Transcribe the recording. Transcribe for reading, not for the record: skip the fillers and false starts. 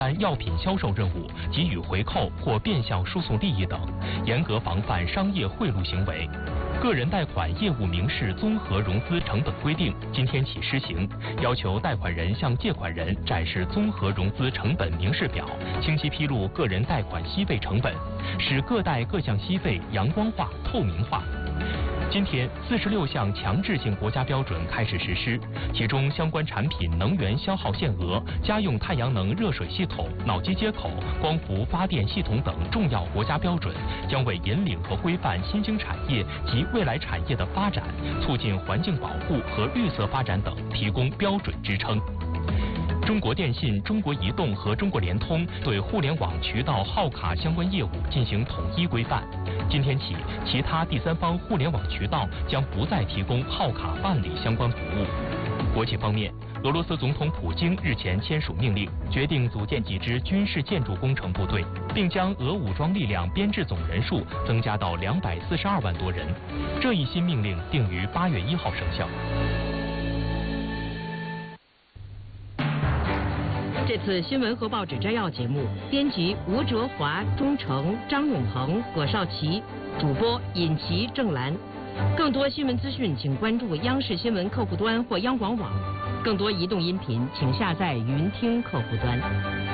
药品销售任务、给予回扣或变相输送利益等，严格防范商业贿赂行为。个人贷款业务明示综合融资成本规定今天起施行，要求贷款人向借款人展示综合融资成本明示表，清晰披露个人贷款息费成本，使各贷各项息费阳光化、透明化。今天，46项强制性国家标准开始实施，其中相关产品能源消耗限额、家用太阳能热水系统、脑机接口、光伏发电系统等重要国家标准，将为引领和规范新兴产业及未来产业的发展，促进环境保护和绿色发展等提供标准支撑。中国电信、中国移动和中国联通对互联网渠道号卡相关业务进行统一规范。今天起，其他第三方互联网渠道将不再提供号卡办理相关服务。国际方面，俄罗斯总统普京日前签署命令，决定组建几支军事建筑工程部队，并将俄武装力量编制总人数增加到242万多人。这一新命令定于8月1号生效。 这次新闻和报纸摘要节目，编辑吴哲华、钟诚、张永恒、葛少奇，主播尹奇、郑兰。更多新闻资讯，请关注央视新闻客户端或央广网。更多移动音频，请下载云听客户端。